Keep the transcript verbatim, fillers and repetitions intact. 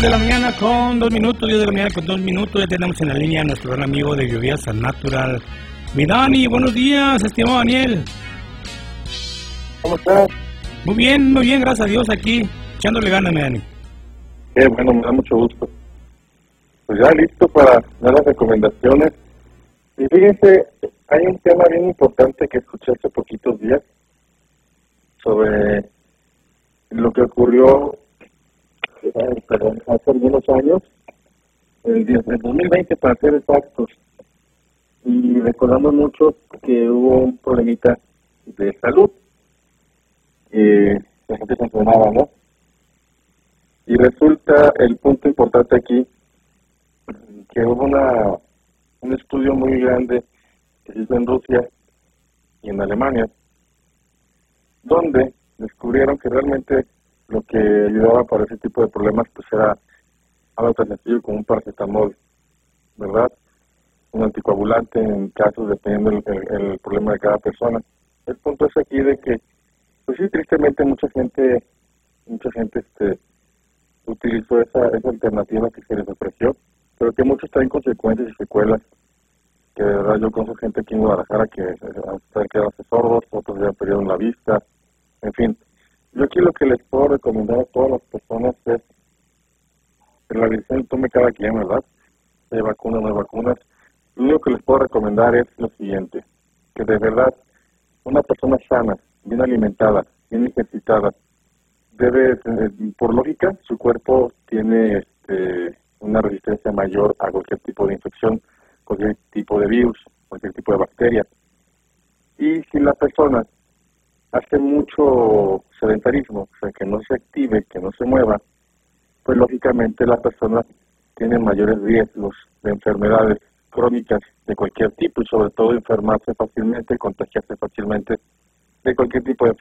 de la mañana con dos minutos, diez de la mañana con dos minutos. Ya tenemos en la línea a nuestro gran amigo de Bioviasa Natural, mi Dani. Buenos días, estimado Daniel. ¿Cómo estás? Muy bien, muy bien, gracias a Dios, aquí echándole ganas, mi Dani. Qué bueno, me da mucho gusto. Pues ya listo para dar las recomendaciones. Y fíjense, hay un tema bien importante que escuché hace poquitos días sobre lo que ocurrió eh, perdón, hace algunos años, el, diez el dos mil veinte para ser exactos, y recordando mucho que hubo un problemita de salud, eh, la gente se enfermaba, ¿no? Y resulta el punto importante aquí, que hubo una, un estudio muy grande que se hizo en Rusia y en Alemania, donde descubrieron que realmente lo que ayudaba para ese tipo de problemas pues era algo tan sencillo como un paracetamol, ¿verdad? Un anticoagulante en casos dependiendo del el, el problema de cada persona. El punto es aquí de que, pues sí, tristemente mucha gente, mucha gente este utilizó esa, esa alternativa que se les ofreció, pero que muchos traen consecuencias y secuelas, que de verdad yo conozco gente aquí en Guadalajara que han quedado sordos, otros ya perdieron la vista, en fin. Yo aquí lo que les puedo recomendar a todas las personas es que la decisión tome cada quien, ¿verdad? Si hay vacunas, no hay vacunas. Lo único que les puedo recomendar es lo siguiente, que de verdad una persona sana, bien alimentada, bien ejercitada, debe, por lógica, su cuerpo tiene este, una resistencia mayor a cualquier tipo de infección, cualquier tipo de virus, cualquier tipo de bacteria. Y si la persona hace mucho sedentarismo, o sea, que no se active, que no se mueva, pues lógicamente la persona tiene mayores riesgos de enfermedades crónicas de cualquier tipo y sobre todo enfermarse fácilmente, contagiarse fácilmente de cualquier tipo de